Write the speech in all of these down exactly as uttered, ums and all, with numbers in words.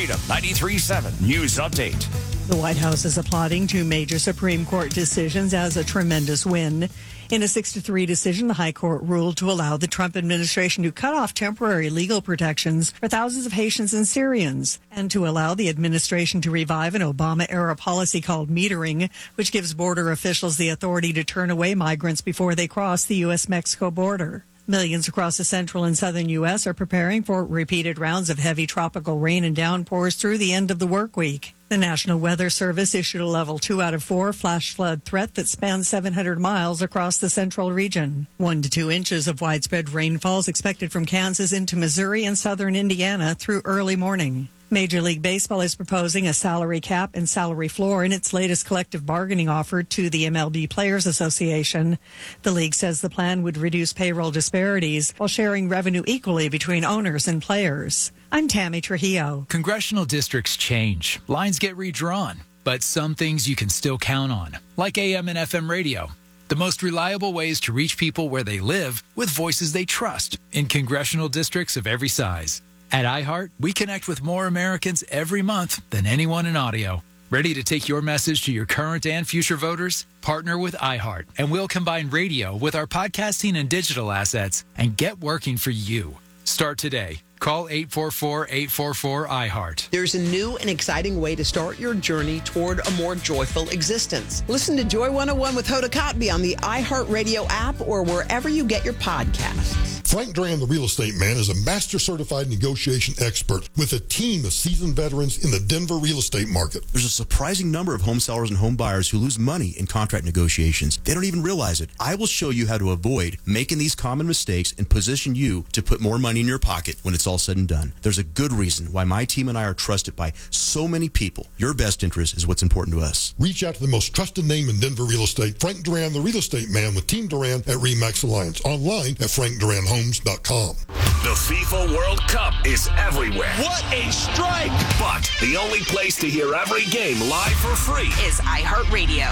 Freedom ninety-three point seven News Update. The White House is applauding two major Supreme Court decisions as a tremendous win. In a six to three decision, the High Court ruled to allow the Trump administration to cut off temporary legal protections for thousands of Haitians and Syrians, and to allow the administration to revive an Obama-era policy called metering, which gives border officials the authority to turn away migrants before they cross the U S Mexico border. Millions across the central and southern U S are preparing for repeated rounds of heavy tropical rain and downpours through the end of the work week. The National Weather Service issued a level two out of four flash flood threat that spans seven hundred miles across the central region. One to two inches of widespread rainfall is expected from Kansas into Missouri and southern Indiana through early morning. Major League Baseball is proposing a salary cap and salary floor in its latest collective bargaining offer to the M L B Players Association. The league says the plan would reduce payroll disparities while sharing revenue equally between owners and players. I'm Tammy Trujillo. Congressional districts change. Lines get redrawn. But some things you can still count on, like A M and F M radio. The most reliable ways to reach people where they live with voices they trust in congressional districts of every size. At iHeart, we connect with more Americans every month than anyone in audio. Ready to take your message to your current and future voters? Partner with iHeart, and we'll combine radio with our podcasting and digital assets and get working for you. Start today. Call eight four four, eight four four, iHeart. There's a new and exciting way to start your journey toward a more joyful existence. Listen to Joy one oh one with Hoda Kotb on the iHeartRadio app or wherever you get your podcasts. Frank Duran, the real estate man, is a master certified negotiation expert with a team of seasoned veterans in the Denver real estate market. There's a surprising number of home sellers and home buyers who lose money in contract negotiations. They don't even realize it. I will show you how to avoid making these common mistakes and position you to put more money in your pocket when it's all said and done. There's a good reason why my team and I are trusted by so many people. Your best interest is what's important to us. Reach out to the most trusted name in Denver real estate, Frank Duran, the real estate man with Team Duran at RE/MAX Alliance. Online at frank duran homes dot com. The FIFA World Cup is everywhere. What a strike! But the only place to hear every game live for free is iHeartRadio.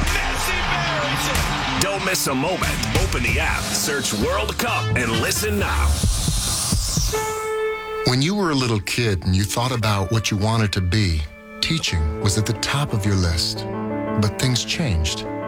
Messi, don't miss a moment. Open the app, search World Cup, and listen now. When you were a little kid and you thought about what you wanted to be, teaching was at the top of your list. But things changed.